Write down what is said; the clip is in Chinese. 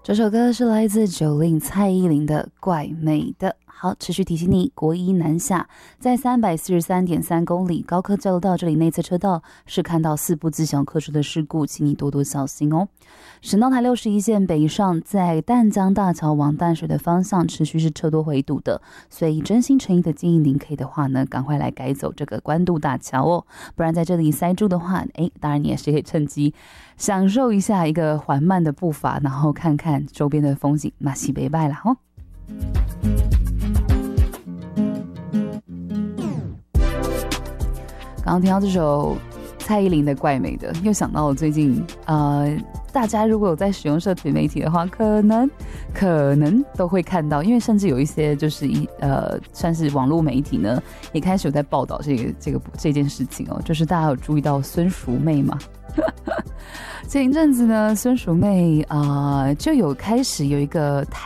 这首歌是来自90蔡依林的《怪美的》。好，持续提醒你，国一南下，在343.3公里高科交流道这里内侧车道是看到4部自小客车的事故，请你多多小心哦。省道台61线北上，在淡江大桥往淡水的方向持续是车多回堵的，所以真心诚意的建议您可以的话呢，赶快来改走这个关渡大桥哦，不然在这里塞住的话，当然你也是可以趁机享受一下一个缓慢的步伐，然后看看周边的风景，马西北拜啦哦。刚刚听到这首蔡依林的《怪美的》，又想到了最近大家如果有在使用社群媒体的话，可能都会看到，因为甚至有一些就是算是网络媒体呢，也开始有在报道这件事情哦，就是大家有注意到孙淑妹吗？前一阵子呢，孙淑妹就有开始有一个